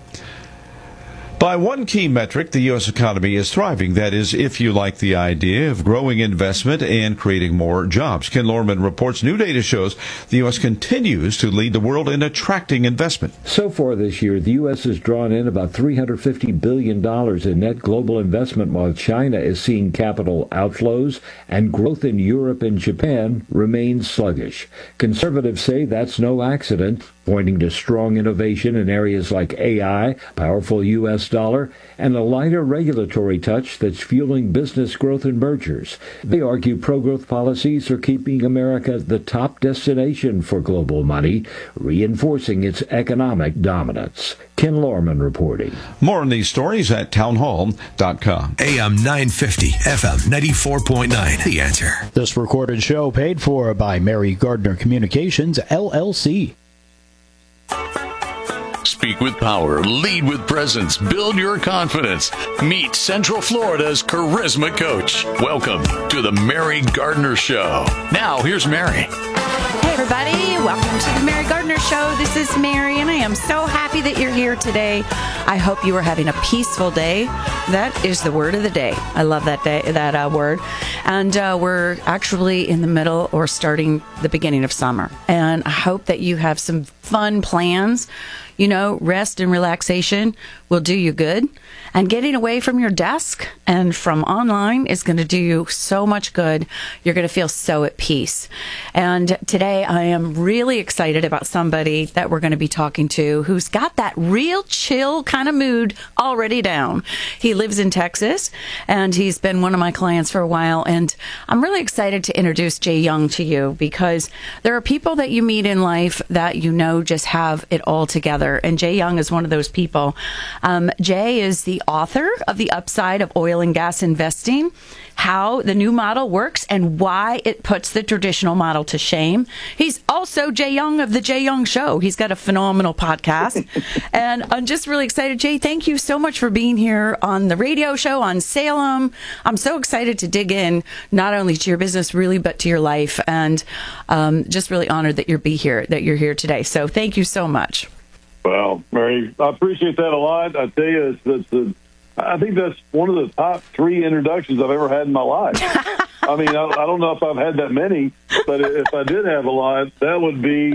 S9: By one key metric, the U S economy is thriving. That is, if you like the idea of growing investment and creating more jobs. Ken Lorman reports new data shows the U S continues to lead the world in attracting investment.
S11: So far this year, the U S has drawn in about three hundred fifty billion dollars in net global investment, while China is seeing capital outflows and growth in Europe and Japan remains sluggish. Conservatives say that's no accident, pointing to strong innovation in areas like A I, powerful U S dollar, and a lighter regulatory touch that's fueling business growth and mergers. They argue pro-growth policies are keeping America the top destination for global money, reinforcing its economic dominance. Ken Lorman reporting.
S9: More on these stories at town hall dot com.
S8: A M nine fifty, F M ninety-four point nine. The Answer.
S12: This recorded show paid for by Mary Gardner Communications, L L C.
S13: Speak with power, lead with presence, build your confidence. Meet Central Florida's charisma coach. Welcome to the Mary Gardner Show. Now, here's Mary.
S14: Hey, everybody. Welcome to the Mary Gardner Show. This is Mary, and I am so happy that you're here today. I hope you are having a peaceful day. That is the word of the day. I love that day, that uh, word. And uh, we're actually in the middle or starting the beginning of summer. And I hope that you have some fun plans. You know, rest and relaxation will do you good. And getting away from your desk and from online is going to do you so much good. You're going to feel so at peace. And today I am really excited about somebody that we're going to be talking to who's got that real chill kind of mood already down. He lives in Texas, and he's been one of my clients for a while. And I'm really excited to introduce Jay Young to you, because there are people that you meet in life that you know just have it all together. And Jay Young is one of those people. Um, Jay is the author of The Upside of Oil and Gas Investing, How the New Model Works and Why It Puts the Traditional Model to Shame. He's also Jay Young of The Jay Young Show. He's got a phenomenal podcast. And I'm just really excited. Jay, thank you so much for being here on the radio show on Salem. I'm so excited to dig in not only to your business, really, but to your life. And um, just really honored that you're be here, that you're here today. So thank you so much.
S15: Well, Mary, I appreciate that a lot. I tell you, it's, it's a, I think that's one of the top three introductions I've ever had in my life. I mean, I, I don't know if I've had that many, but if I did have a lot, that would be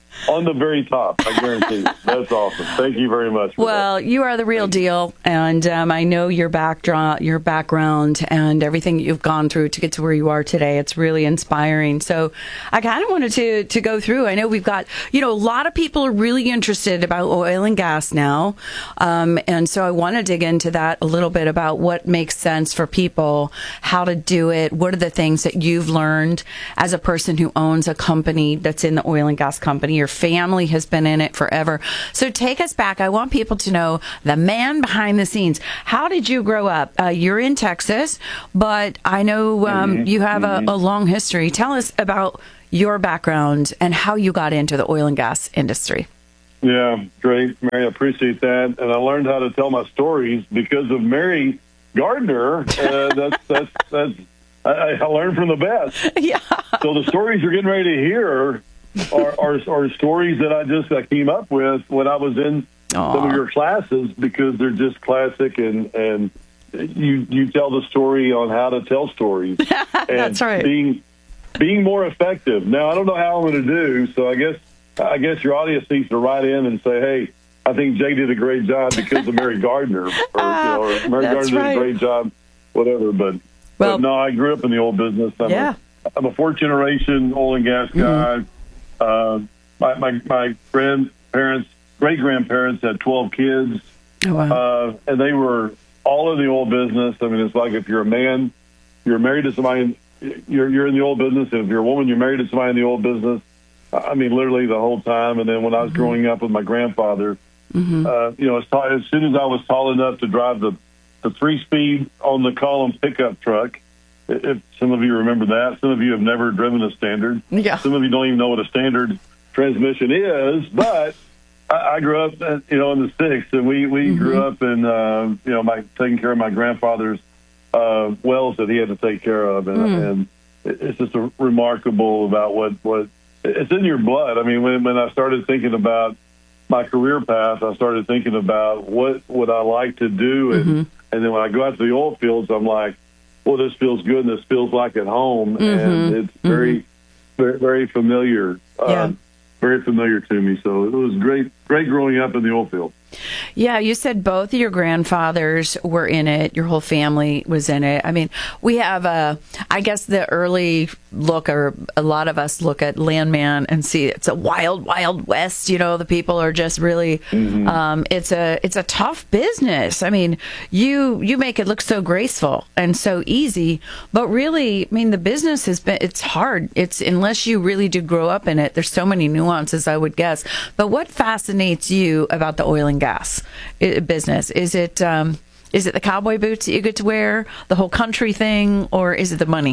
S15: on the very top, I guarantee you. That's awesome. Thank you very much. For
S14: well,
S15: that.
S14: You are the real deal, and um, I know your backdrop, your background, and everything you've gone through to get to where you are today. It's really inspiring. So, I kind of wanted to to go through. I know we've got, you know, a lot of people are really interested about oil and gas now, um, and so I want to dig into that a little bit about what makes sense for people, how to do it, what are the things that you've learned as a person who owns a company that's in the oil and gas company. Your family has been in it forever. So take us back. I want people to know the man behind the scenes. How did you grow up? Uh, you're in Texas, but I know um,
S15: mm-hmm.
S14: you have
S15: mm-hmm.
S14: a, a long history. Tell us about your background and how you got into the oil and gas industry.
S15: Yeah, great, Mary. I appreciate that. And I learned how to tell my stories because of Mary Gardner. Uh, that's, that's, that's, I, I learned from the best.
S14: Yeah.
S15: So the stories you're getting ready to hear are, are, are stories that I just I came up with when I was in Aww. some of your classes because they're just classic, and, and you you tell the story on how to tell stories. And
S14: that's right.
S15: Being being more effective. Now I don't know how I'm going to do, so I guess I guess your audience needs to write in and say, hey, I think Jay did a great job because of Mary Gardner, or,
S14: ah,
S15: you know, or Mary Gardner
S14: right.
S15: did a great job, whatever. But,
S14: well,
S15: but no, I grew up in the oil business. I'm
S14: yeah.
S15: a, I'm a fourth generation oil and gas guy. Mm-hmm. Uh, my, my, my grandparents, great-grandparents had twelve kids,
S14: oh, wow.
S15: uh, and they were all in the oil business. I mean, it's like if you're a man, you're married to somebody, you're, you're in the oil business. If you're a woman, you're married to somebody in the oil business. I mean, literally the whole time. And then when I was mm-hmm. growing up with my grandfather, mm-hmm. uh, you know, as, tall, as soon as I was tall enough to drive the, the three-speed on the column pickup truck, if some of you remember that, some of you have never driven a standard.
S14: Yeah.
S15: Some of you don't even know what a standard transmission is, but I, I grew up, uh, you know, in the sticks, and we, we mm-hmm. grew up in, uh, you know, my taking care of my grandfather's uh, wells that he had to take care of, and, mm. and it's just a remarkable about what, what it's in your blood. I mean, when, when I started thinking about my career path, I started thinking about what would I like to do, and, mm-hmm. and then when I go out to the oil fields, I'm like, well, this feels good, and this feels like at home, mm-hmm. and it's very, mm-hmm. very, very familiar,
S14: yeah.
S15: um, very familiar to me. So it was great, great growing up in the oil field.
S14: Yeah, you said both of your grandfathers were in it. Your whole family was in it. I mean, we have a, I guess the early look, or a lot of us look at Landman and see it's a wild, wild west. You know, the people are just really, mm-hmm. um, it's a, it's a tough business. I mean, you, you make it look so graceful and so easy, but really, I mean, the business has been, it's hard. It's, unless you really do grow up in it, there's so many nuances, I would guess. But what fascinates you about the oil and gas business? Is it um, is it the cowboy boots that you get to wear, the whole country thing, or is it the money?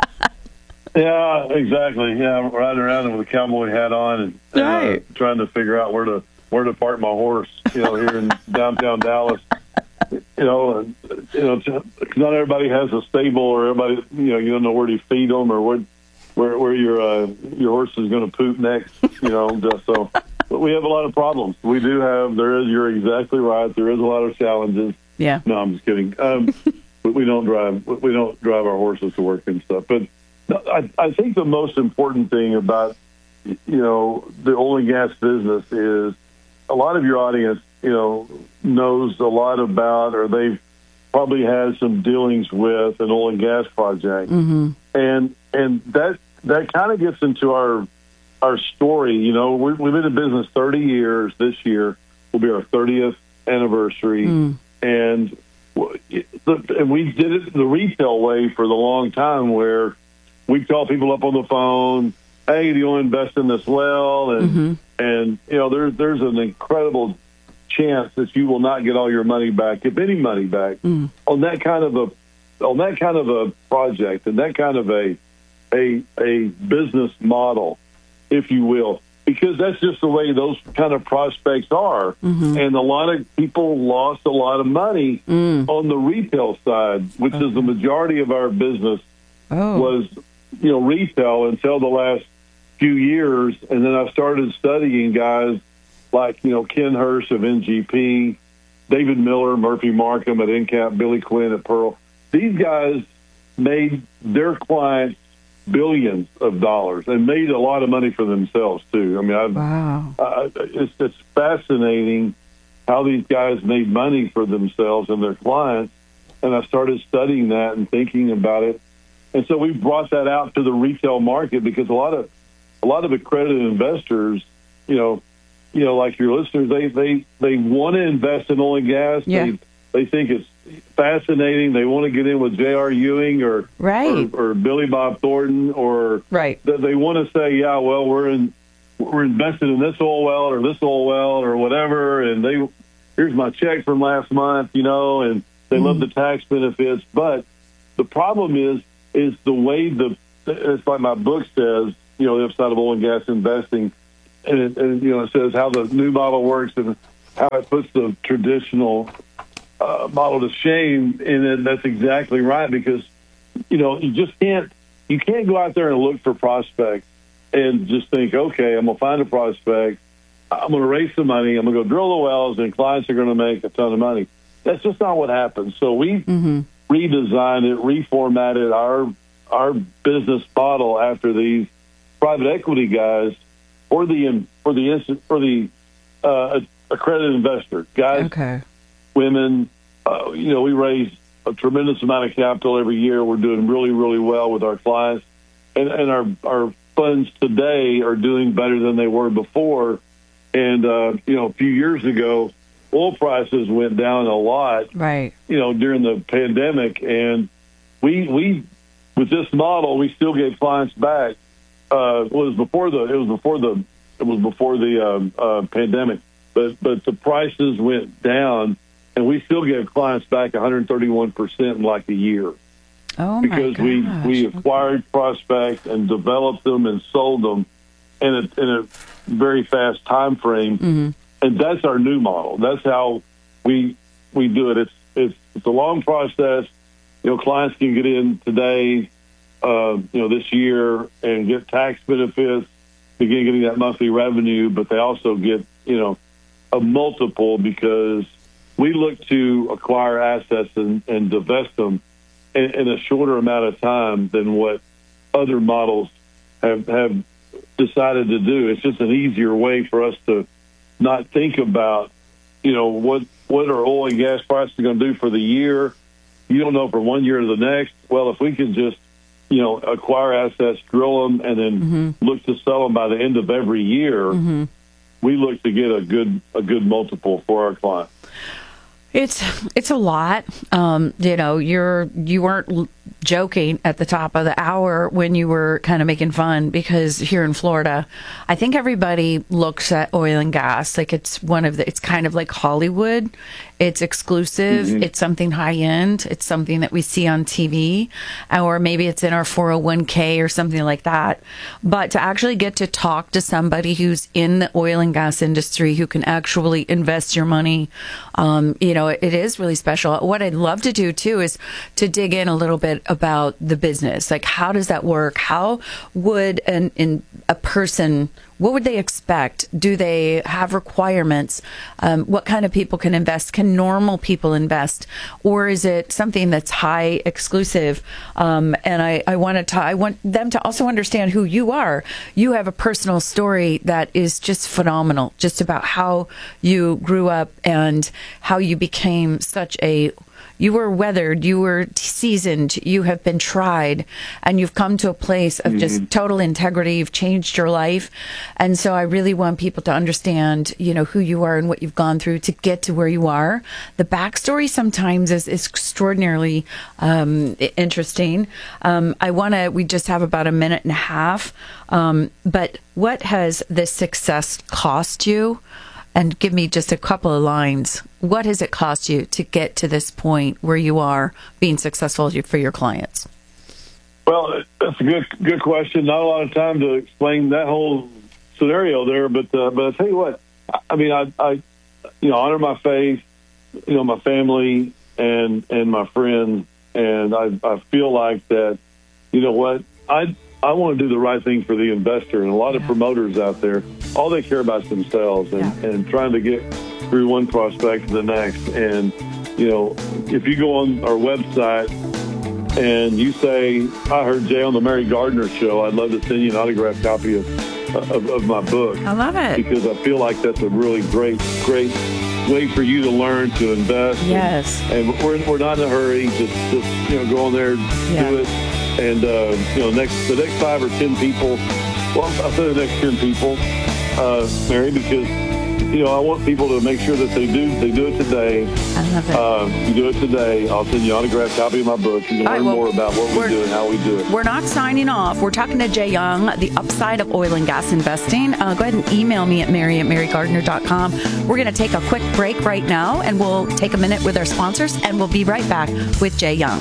S15: Yeah, exactly. Yeah, I'm riding around with a cowboy hat on and, and
S14: right.
S15: uh, trying to figure out where to where to park my horse. You know, here in downtown Dallas. You know, and, you know, not everybody has a stable, or everybody, you know, you don't know where to feed them, or where where, where your uh, your horse is going to poop next. You know, just so. But we have a lot of problems. We do have, there is, you're exactly right. There is a lot of challenges.
S14: Yeah.
S15: No, I'm just kidding. Um, but we don't drive, we don't drive our horses to work and stuff. But I, I think the most important thing about, you know, the oil and gas business is a lot of your audience, you know, knows a lot about, or they've probably had some dealings with an oil and gas project.
S14: Mm-hmm.
S15: And, and that, that kind of gets into our, our story. You know, we're, we've been in business thirty years. This year will be our thirtieth anniversary. Mm. And, and we did it the retail way for the long time, where we call people up on the phone, hey, do you want to invest in this well? And, mm-hmm. and you know, there, there's an incredible chance that you will not get all your money back, if any money back, mm. on that kind of a, on that kind of a project and that kind of a, a, a business model, if you will, because that's just the way those kind of prospects are. Mm-hmm. And a lot of people lost a lot of money mm. on the retail side, which okay. is the majority of our business oh. was, you know, retail until the last few years. And then I started studying guys like, you know, Ken Hirsch of N G P, David Miller, Murphy Markham at N C A P, Billy Quinn at Pearl. These guys made their clients billions of dollars and made a lot of money for themselves too. I mean, I've,
S14: wow,
S15: uh, it's it's fascinating how these guys made money for themselves and their clients. And I started studying that and thinking about it. And so we brought that out to the retail market because a lot of a lot of accredited investors, you know, you know, like your listeners, they they, they want to invest in oil and gas.
S14: Yeah.
S15: They they think it's fascinating. They want to get in with J R. Ewing or
S14: right.
S15: or, or Billy Bob Thornton, or
S14: right.
S15: They, they want to say, yeah, well, we're in we're invested in this oil well or this oil well or whatever, and they here's my check from last month, you know, and they mm. love the tax benefits. But the problem is is the way the it's like my book says, you know, the upside of oil and gas investing, and, it, and you know, it says how the new model works and how it puts the traditional uh, model to shame. And then that's exactly right, because you know you just can't you can't go out there and look for prospects and just think, okay, I'm gonna find a prospect, I'm gonna raise some money, I'm gonna go drill the wells, and clients are gonna make a ton of money. That's just not what happens. So we mm-hmm. redesigned it, reformatted our our business model after these private equity guys, or the for the for the uh, accredited investor guys,
S14: okay.
S15: women. Uh, you know, we raise a tremendous amount of capital every year. We're doing really, really well with our clients, and and our our funds today are doing better than they were before. And uh, you know, a few years ago, oil prices went down a lot.
S14: Right.
S15: You know, during the pandemic, and we we with this model, we still gave clients back. Uh, it was before the it was before the it was before the um, uh, pandemic, but but the prices went down, and we still gave clients back one hundred thirty-one percent in like a year.
S14: Oh,
S15: because
S14: my
S15: we
S14: gosh.
S15: we acquired prospects and developed them and sold them in a in a very fast time frame,
S14: mm-hmm.
S15: and that's our new model. That's how we we do it. It's it's it's a long process. You know, clients can get in today. Uh, you know, this year and get tax benefits, begin getting that monthly revenue, but they also get, you know, a multiple because we look to acquire assets and, and divest them in, in a shorter amount of time than what other models have, have decided to do. It's just an easier way for us to not think about, you know, what, what are oil and gas prices going to do for the year? You don't know from one year to the next. Well, if we can just you know, acquire assets, drill them, and then
S14: mm-hmm.
S15: look to sell them by the end of every year,
S14: mm-hmm.
S15: we look to get a good a good multiple for our client.
S14: It's it's a lot. Um, you know, you're you weren't joking at the top of the hour when you were kind of making fun, because here in Florida, I think everybody looks at oil and gas like it's one of the. It's kind of like Hollywood. It's exclusive.
S15: Mm-hmm.
S14: It's something high end. It's something that we see on T V, or maybe it's in our four oh one k or something like that. But to actually get to talk to somebody who's in the oil and gas industry, who can actually invest your money, um, you know, it, it is really special. What I'd love to do too is to dig in a little bit about the business. Like, how does that work? How would an in a person, what would they expect? Do they have requirements? Um, what kind of people can invest? Can normal people invest? Or is it something that's high exclusive? Um, and I, I want to I want them to also understand who you are. You have a personal story that is just phenomenal, just about how you grew up and how you became such a You were weathered, you were seasoned, you have been tried, and you've come to a place of just mm-hmm. total integrity. You've changed your life. And so I really want people to understand, you know, who you are and what you've gone through to get to where you are. The backstory sometimes is, is extraordinarily um, interesting. Um, I want to, we just have about a minute and a half. Um, but what has this success cost you? And give me just a couple of lines. What has it cost you to get to this point where you are being successful for your clients?
S15: Well, that's a good good question. Not a lot of time to explain that whole scenario there, but uh, but I tell you what, I mean, I, I you know honor my faith, you know, my family and and my friends, and I I feel like that, you know what, I I want to do the right thing for the investor, and a lot yeah. of promoters out there, all they care about is themselves and, yeah. and trying to get through one prospect to the next. And, you know, if you go on our website, and you say, I heard Jay on the Mary Gardner Show, I'd love to send you an autographed copy of, of, of my book.
S14: I love it.
S15: Because I feel like that's a really great, great way for you to learn, to invest.
S14: Yes.
S15: And, and we're, we're not in a hurry. Just, just you know, go on there,
S14: yeah.
S15: do it. And, uh, you know, next the next five or ten people, well, I'll say the next ten people, uh, Mary, because, you know, I want people to make sure that they do they do it today.
S14: I love it.
S15: Uh, you do it today. I'll send you an autographed copy of my book. You can learn
S14: well,
S15: more about what we do and how we do it.
S14: We're not signing off. We're talking to Jay Young, the upside of oil and gas investing. Uh, go ahead and email me at mary at mary gardner dot com. We're going to take a quick break right now, and we'll take a minute with our sponsors, and we'll be right back with Jay Young.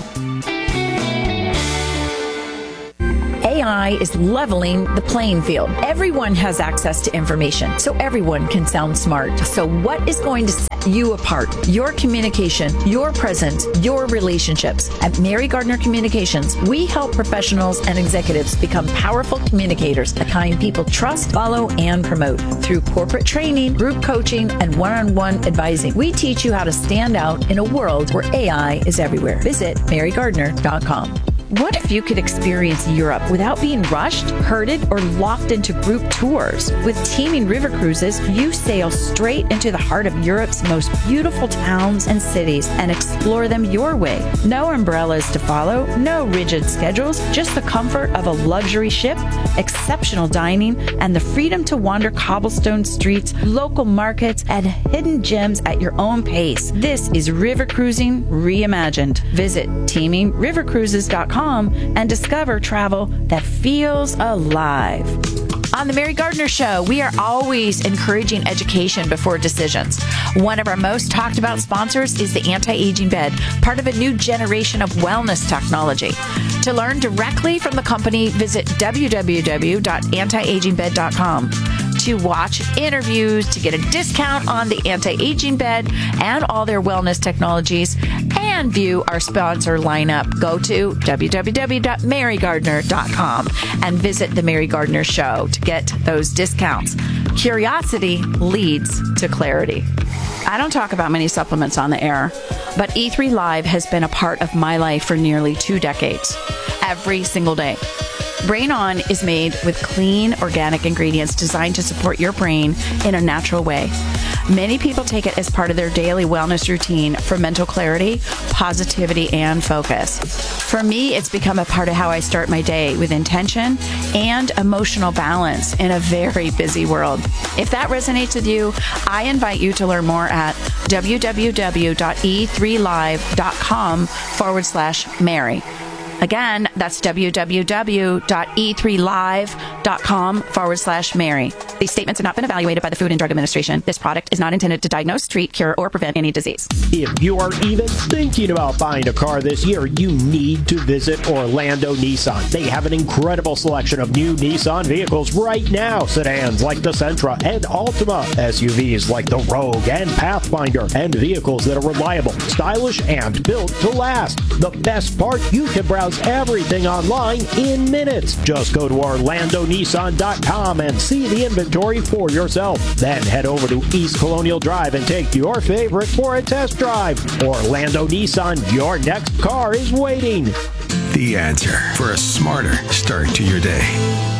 S14: A I is leveling the playing field. Everyone has access to information, so everyone can sound smart. So what is going to set you apart? Your communication, your presence, your relationships. At Mary Gardner Communications, we help professionals and executives become powerful communicators, the kind people trust, follow, and promote. Through corporate training, group coaching, and one-on-one advising, we teach you how to stand out in a world where A I is everywhere. Visit mary gardner dot com. What if you could experience Europe without being rushed, herded, or locked into group tours? With Teaming River Cruises, you sail straight into the heart of Europe's most beautiful towns and cities and explore them your way. No umbrellas to follow, no rigid schedules, just the comfort of a luxury ship, exceptional dining, and the freedom to wander cobblestone streets, local markets, and hidden gems at your own pace. This is river cruising reimagined. Visit teaming river cruises dot com and discover travel that feels alive. On the Mary Gardner Show, we are always encouraging education before decisions. One of our most talked about sponsors is the Anti-Aging Bed, part of a new generation of wellness technology. To learn directly from the company, visit w w w dot anti aging bed dot com. To watch interviews, to get a discount on the Anti-Aging Bed and all their wellness technologies, and view our sponsor lineup, go to w w w dot mary gardner dot com and visit The Mary Gardner Show to get those discounts. Curiosity leads to clarity. I don't talk about many supplements on the air, but E three Live has been a part of my life for nearly two decades, every single day. Brain On is made with clean, organic ingredients designed to support your brain in a natural way. Many people take it as part of their daily wellness routine for mental clarity, positivity, and focus. For me, it's become a part of how I start my day with intention and emotional balance in a very busy world. If that resonates with you, I invite you to learn more at w w w dot e three live dot com forward slash Mary. Again, that's w w w dot e three live dot com forward slash Mary. These statements have not been evaluated by the Food and Drug Administration. This product is not intended to diagnose, treat, cure, or prevent any disease.
S12: If you are even thinking about buying a car this year, you need to visit Orlando Nissan. They have an incredible selection of new Nissan vehicles right now. Sedans like the Sentra and Altima, S U Vs like the Rogue and Pathfinder, and vehicles that are reliable, stylish, and built to last. The best part, you can browse everything online in minutes. Just go to orlando nissan dot com and see the inventory for yourself. Then head over to East Colonial Drive and take your favorite for a test drive. Orlando Nissan, your next car is waiting.
S8: The answer for a smarter start to your day.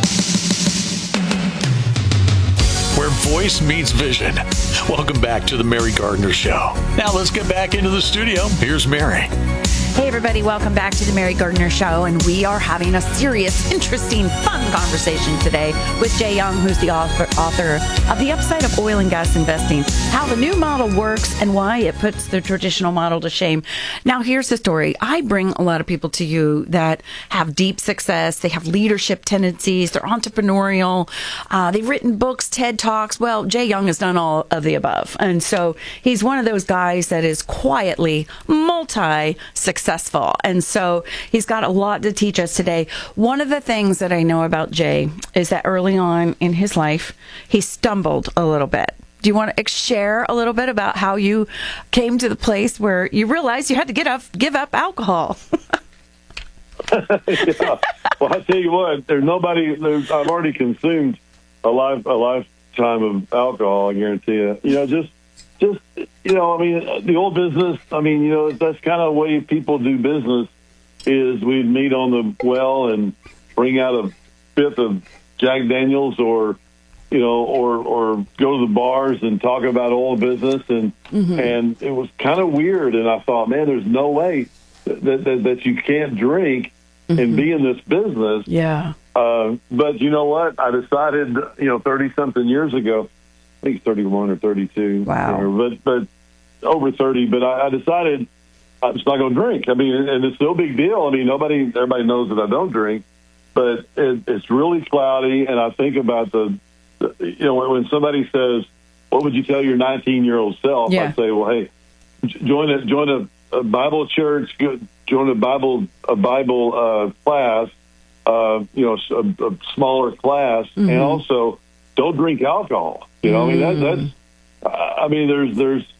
S13: Where voice meets vision. Welcome back to the Mary Gardner Show. Now let's get back into the studio. Here's Mary.
S14: Hey, everybody. Welcome back to the Mary Gardner Show. And we are having a serious, interesting, fun conversation today with Jay Young, who's the author, author of The Upside of Oil and Gas Investing, how the new model works and why it puts the traditional model to shame. Now, here's the story. I bring a lot of people to you that have deep success. They have leadership tendencies. They're entrepreneurial. Uh, they've written books, TED Talks. Well, Jay Young has done all of the above. And so he's one of those guys that is quietly multi-successful. Successful. And so he's got a lot to teach us today. One of the things that I know about Jay is that early on in his life, he stumbled a little bit. Do you want to share a little bit about how you came to the place where you realized you had to get up, give up alcohol?
S15: Yeah. Well, I tell you what, there's nobody, there's, I've already consumed a life, a lifetime of alcohol, I guarantee you. You know, just Just, you know, I mean, the old business, I mean, you know, that's kind of the way people do business is we'd meet on the well and bring out a fifth of Jack Daniels, or you know, or or go to the bars and talk about oil business, and mm-hmm. and it was kind of weird. And I thought, man, there's no way that that, that you can't drink mm-hmm. and be in this business.
S14: Yeah.
S15: Uh, but you know what? I decided, you know, thirty something years ago, I think thirty-one or thirty-two.
S14: Wow.
S15: Or, but but over thirty. But I, I decided I'm just not going to drink. I mean, and it's no big deal. I mean, nobody, everybody knows that I don't drink, but it, it's really cloudy. And I think about the, the, you know, when somebody says, "What would you tell your nineteen year old self?"
S14: Yeah.
S15: I'd say, "Well, hey, join a join a, a Bible church, go, join a Bible a Bible uh, class, uh, you know, a, a smaller class, mm-hmm. and also don't drink alcohol." You know, mm-hmm. I mean, that, that's, I mean, there's there's.